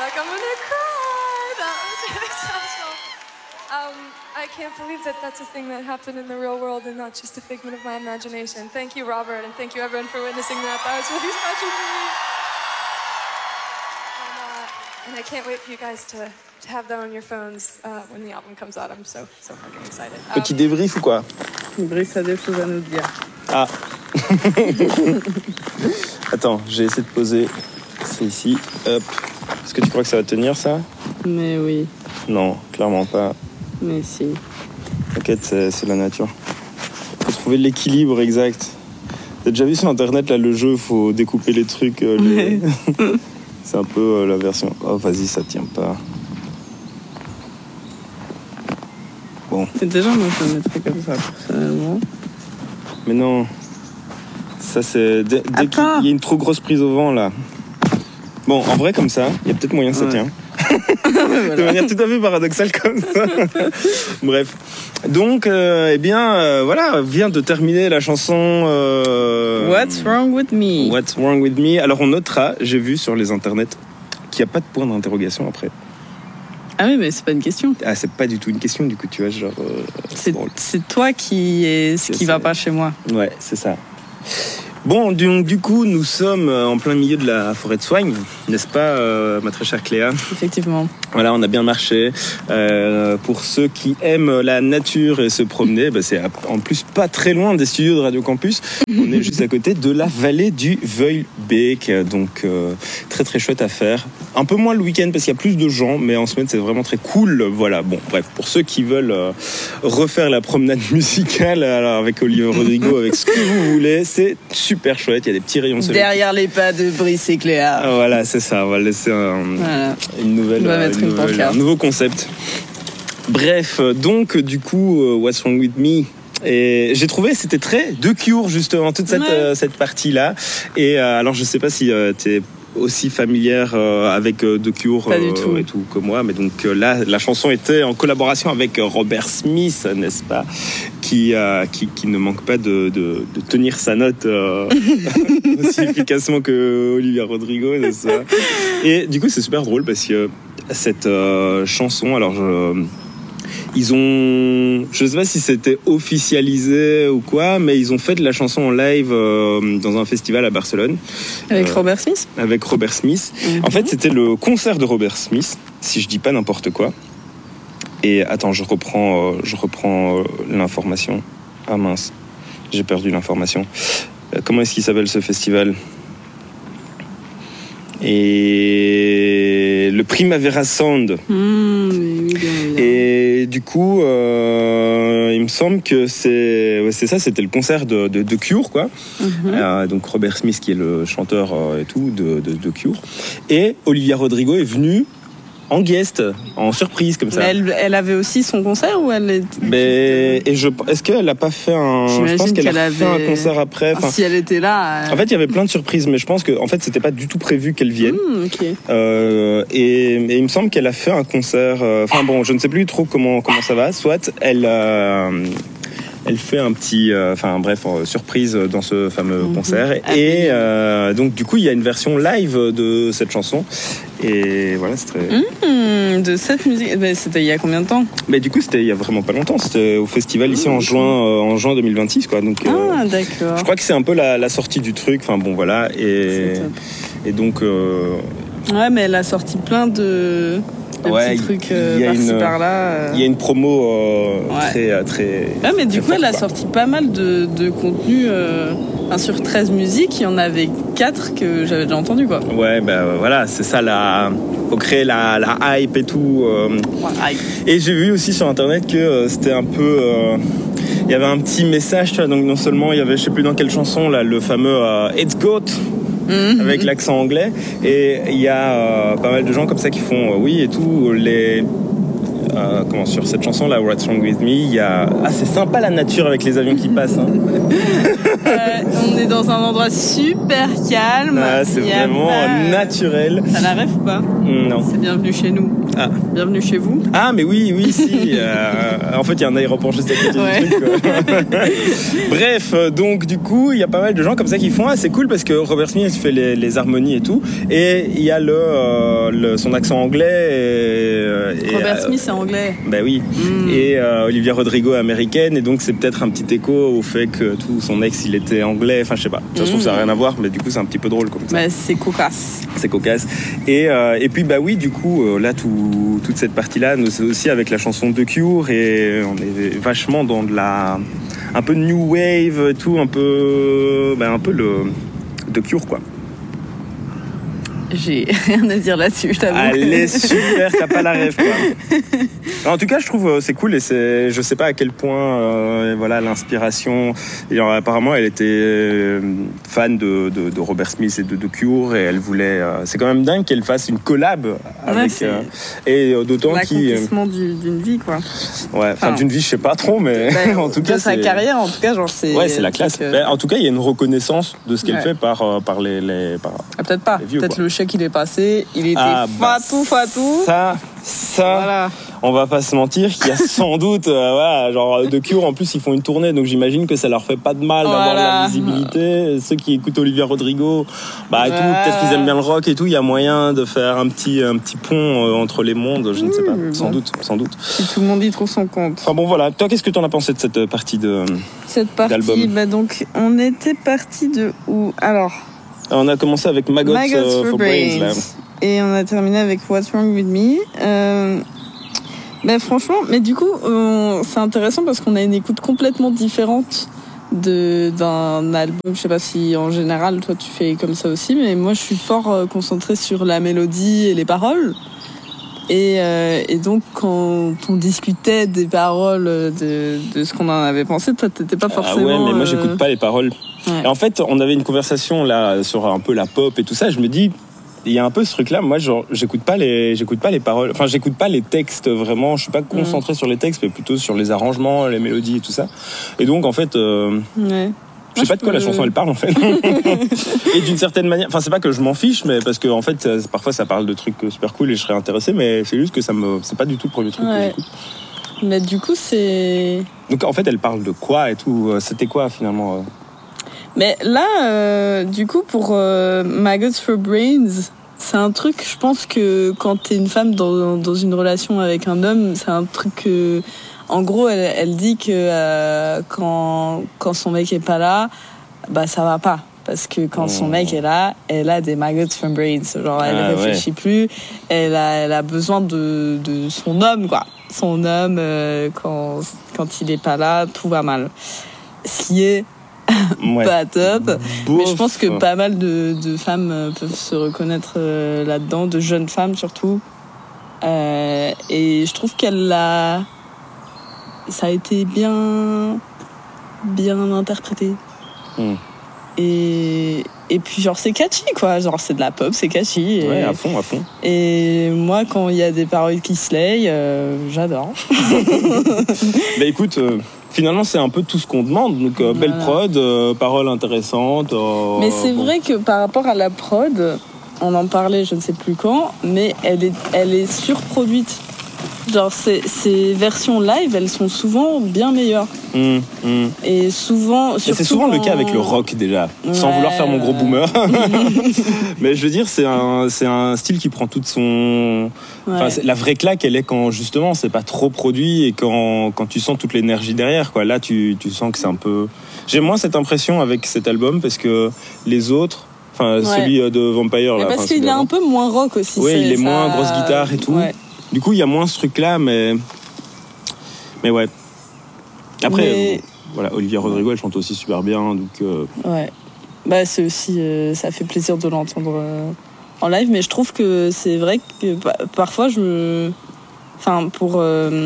like I'm gonna cry. That was really special. I can't believe that that's a thing that happened in the real world and not just a figment of my imagination. Thank you, Robert, and thank you everyone for witnessing that. That was really special for me. And I can't wait for you guys to have that on your phones when the album comes out. I'm so fucking excited. Petit débrief ou quoi? Brice a des choses à nous dire. Ah. Attends, j'ai essayé de poser. C'est ici. Hop. Est-ce que tu crois que ça va tenir, ça? Mais oui. Non, clairement pas. Mais si. T'inquiète, c'est la nature. Faut trouver l'équilibre exact. T'as déjà vu sur internet là le jeu, faut découper les trucs. C'est un peu la version. Oh vas-y, ça tient pas. Bon. Et déjà moi je le mettrais comme ça personnellement. Mais non. Ça c'est dès qu'il y a une trop grosse prise au vent là. Bon, en vrai comme ça, il y a peut-être moyen que ça tient. Voilà. De manière tout à fait paradoxale comme ça. Bref. Donc, voilà, vient de terminer la chanson What's Wrong With Me. What's Wrong With Me. Alors on notera, j'ai vu sur les internets, qu'il n'y a pas de point d'interrogation après. Ah oui, mais c'est pas une question. Ah, c'est pas du tout une question, du coup, tu vois, genre... c'est toi qui va pas chez moi. Ouais, c'est ça. Bon, donc du coup, nous sommes en plein milieu de la forêt de Soignes, n'est-ce pas, ma très chère Cléa ? Effectivement. Voilà, on a bien marché. Pour ceux qui aiment la nature et se promener, c'est en plus pas très loin des studios de Radio Campus. On est juste à côté de la vallée du Vuilbeek, donc très très chouette à faire. Un peu moins le week-end parce qu'il y a plus de gens, mais en semaine c'est vraiment très cool. Voilà, bon, bref, pour ceux qui veulent refaire la promenade musicale, alors avec Olivier Rodrigo, avec ce que vous voulez, c'est super chouette. Il y a des petits rayons soleil. Derrière les pas de Brice et Cléa. Voilà, c'est ça. On va laisser une nouvelle. Un nouveau concept. Bref, donc du coup, What's Wrong With Me. Et j'ai trouvé c'était très The Cure justement toute cette partie là. Et alors je sais pas si t'es aussi familière avec The Cure et tout que moi, mais donc là la chanson était en collaboration avec Robert Smith, n'est-ce pas, qui ne manque pas de tenir sa note aussi efficacement que Olivia Rodrigo, c'est ça. Et du coup c'est super drôle parce que cette chanson, alors je sais pas si c'était officialisé ou quoi, mais ils ont fait de la chanson en live dans un festival à Barcelone. Avec Robert Smith ? Avec Robert Smith. Mm-hmm. En fait, c'était le concert de Robert Smith, si je dis pas n'importe quoi. Et attends, je reprends l'information. Ah mince, j'ai perdu l'information. Comment est-ce qu'il s'appelle ce festival ? Et le Primavera Sound. Et du coup, il me semble que c'est ça, c'était le concert de Cure, quoi. Mm-hmm. Donc Robert Smith qui est le chanteur et tout de Cure. Et Olivia Rodrigo est venue en guest, en surprise comme ça. Elle avait aussi son concert ou elle est-ce qu'elle a pas fait un... Je pense qu'elle a fait un concert après. Si elle était là... En fait, il y avait plein de surprises, mais je pense que en fait, c'était pas du tout prévu qu'elle vienne. Okay. Et il me semble qu'elle a fait un concert... bon, je ne sais plus trop comment ça va. Soit elle fait un petit... surprise dans ce fameux concert. Et donc, du coup, il y a une version live de cette chanson. Et voilà, c'est très... de cette musique, c'était il y a combien de temps ? Du coup, c'était il y a vraiment pas longtemps. C'était au festival ici en juin 2026, quoi. Donc, d'accord. Je crois que c'est un peu la sortie du truc. Enfin bon, voilà. Et donc... Ouais, mais elle a sorti plein de petits trucs par-ci par-là. Il y a une promo très... Ouais, mais du coup, elle a sorti pas mal de contenu. Sur 13 musiques, il y en avait 4 que j'avais déjà entendu, quoi. Ouais, voilà, c'est ça, faut créer la hype et tout. Et j'ai vu aussi sur internet que c'était un peu... il y avait un petit message, tu vois, donc non seulement il y avait, je sais plus dans quelle chanson, là, le fameux It's Got, avec l'accent anglais, et il y a pas mal de gens comme ça qui font oui et tout, sur cette chanson là, What's Wrong With Me, c'est sympa la nature avec les avions qui passent. Hein. On est dans un endroit super calme. C'est vraiment naturel. T'as la ref ou pas? Non. C'est Bienvenue chez nous. Bienvenue chez vous. Ah mais oui, si. En fait, il y a un aéroport juste à côté du truc. Quoi. Bref, donc du coup, il y a pas mal de gens comme ça qui font. C'est cool parce que Robert Smith fait les harmonies et tout, et il y a son accent anglais. Robert Smith c'est anglais. Ben oui. Et Olivia Rodrigo est américaine, et donc c'est peut-être un petit écho au fait que tout son ex il était anglais. Enfin, je sais pas. Ça se trouve ça n'a rien à voir, mais du coup c'est un petit peu drôle comme ça. C'est cocasse. C'est cocasse. Et puis bah oui, du coup là toute cette partie-là, c'est aussi avec la chanson de Cure, et on est vachement dans un peu de new wave, tout un peu le de Cure quoi. J'ai rien à dire là-dessus, je t'avoue. Allez, super, t'as pas la rêve quoi. En tout cas, je trouve c'est cool, et je sais pas à quel point l'inspiration. Et apparemment, elle était fan de Robert Smith et de Cure, et elle voulait. C'est quand même dingue qu'elle fasse une collab avec. Et d'autant l'accomplissement d'une vie quoi. Ouais, d'une vie, je sais pas trop, mais en tout cas, de sa carrière, en tout cas, genre c'est. Ouais, c'est la classe. En tout cas, il y a une reconnaissance de ce qu'elle fait par peut-être pas. Les vieux, peut-être quoi. Le chèque il est passé, il était fatou. Ça. Voilà. On va pas se mentir qu'il y a sans doute genre de Cure, en plus ils font une tournée, donc j'imagine que ça leur fait pas de mal d'avoir de la visibilité. Ceux qui écoutent Olivia Rodrigo et tout, peut-être qu'ils aiment bien le rock et tout, il y a moyen de faire un petit pont entre les mondes, je ne sais pas, sans doute. Si tout le monde y trouve son compte. Enfin bon, voilà, toi qu'est-ce que t'en as pensé de cette partie d'album? Donc on était parti de où? Alors on a commencé avec Maggots for Brains là. Et on a terminé avec What's Wrong With Me. Franchement, mais du coup, c'est intéressant parce qu'on a une écoute complètement différente d'un album. Je sais pas si en général, toi, tu fais comme ça aussi, mais moi, je suis fort concentrée sur la mélodie et les paroles. Et donc, quand on discutait des paroles de ce qu'on en avait pensé, toi, t'étais pas forcément... Ah ouais, mais moi, j'écoute pas les paroles. Ouais. Et en fait, on avait une conversation là sur un peu la pop et tout ça. Je me dis, il y a un peu ce truc-là. Moi, genre, j'écoute pas les paroles. Enfin, j'écoute pas les textes vraiment. Je suis pas concentré sur les textes, mais plutôt sur les arrangements, les mélodies et tout ça. Et donc, en fait, je sais pas de quoi la chanson elle parle en fait. Et d'une certaine manière, enfin, c'est pas que je m'en fiche, mais parce que en fait, parfois, ça parle de trucs super cool et je serais intéressé, mais c'est juste que c'est pas du tout le premier truc que j'écoute. Mais du coup, c'est. Donc, en fait, elle parle de quoi et tout. C'était quoi finalement? Mais là, du coup, pour Maggots for Brains, c'est un truc, je pense que quand t'es une femme dans une relation avec un homme, c'est un truc que, en gros, elle dit que quand son mec est pas là, bah ça va pas. Parce que quand son mec est là, elle a des maggots for brains. Genre, elle réfléchit plus, elle a besoin de son homme, quoi. Son homme, quand il est pas là, tout va mal. Ce qui est pas top, mais je pense que pas mal de femmes peuvent se reconnaître là-dedans, de jeunes femmes surtout, et je trouve ça a été bien interprété. Et puis genre c'est catchy quoi, genre c'est de la pop, c'est catchy et, à fond. Et moi quand il y a des paroles qui slay, j'adore. Bah écoute, finalement c'est un peu tout ce qu'on demande, donc belle prod, paroles intéressantes. Mais c'est vrai que par rapport à la prod, on en parlait je ne sais plus quand, mais elle est surproduite. Genre ces versions live, elles sont souvent bien meilleures. Et souvent, c'est souvent le cas avec le rock déjà, sans vouloir faire mon gros boomer. Mais je veux dire, c'est un style qui prend toute son. Enfin, la vraie claque, elle est quand justement c'est pas trop produit et quand tu sens toute l'énergie derrière, quoi. Là, tu sens que c'est un peu. J'ai moins cette impression avec cet album parce que les autres. Enfin, celui de Vampire. Mais parce qu'il est un peu moins rock aussi. Oui, il est moins grosse guitare et tout. Ouais. Du coup, il y a moins ce truc-là, mais ouais. Après, voilà, Olivia Rodrigo, elle chante aussi super bien, donc. Ouais. Bah, c'est aussi, ça fait plaisir de l'entendre en live, mais je trouve que c'est vrai que parfois enfin, pour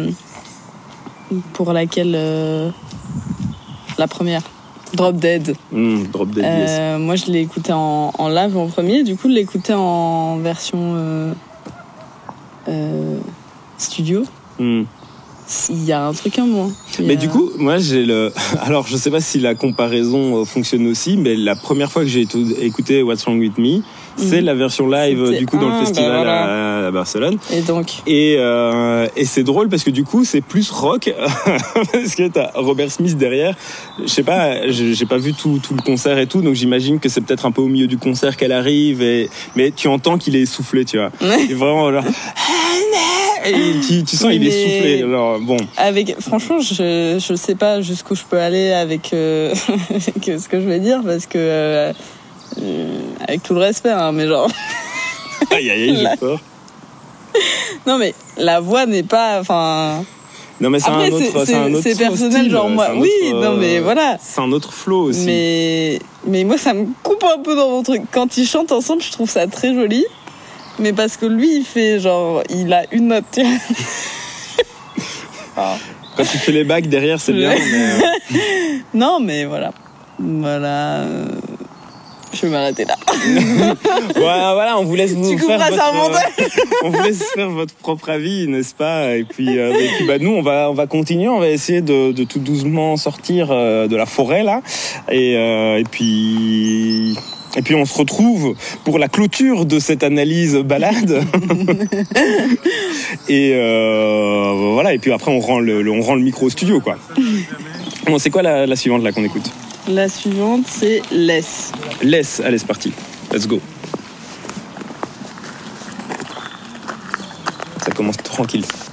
laquelle, la première. Drop Dead. Drop Dead, yes. Moi, je l'ai écouté en live en premier, du coup, je l'ai écouté en version. Studio, Il y a un truc en moins. Mais du coup, moi j'ai le... Alors je sais pas si la comparaison fonctionne aussi, mais la première fois que j'ai écouté What's Wrong With Me, c'est la version live du coup dans le festival à Barcelone. Et c'est drôle parce que du coup c'est plus rock parce que t'as Robert Smith derrière. Je sais pas, j'ai pas vu tout le concert et tout, donc j'imagine que c'est peut-être un peu au milieu du concert qu'elle arrive. Mais tu entends qu'il est essoufflé, tu vois. Et vraiment genre... Et tu sens il est soufflé. Alors, bon. Franchement, je sais pas jusqu'où je peux aller avec ce que je vais dire parce que avec tout le respect, hein, mais genre. Aïe, j'ai peur. Non mais la voix n'est pas, enfin. Non mais c'est un autre c'est personnel, style, genre moi. Oui, non mais voilà. C'est un autre flow aussi. Mais moi ça me coupe un peu dans mon truc. Quand ils chantent ensemble, je trouve ça très joli. Mais parce que lui, il fait genre, il a une note. Quand tu fais les bacs derrière, c'est bien. Mais... Non, mais voilà. Voilà. Je vais m'arrêter là. Voilà, on vous laisse on vous laisse faire votre propre avis, n'est-ce pas? Et puis nous, on va continuer. On va essayer de tout doucement sortir de la forêt là. Et puis on se retrouve pour la clôture de cette analyse balade. Et voilà. Et puis après on rend le micro au studio, quoi. Bon, c'est quoi la suivante là qu'on écoute? La suivante, c'est Less. Less, allez, c'est parti. Let's go. Ça commence tranquille.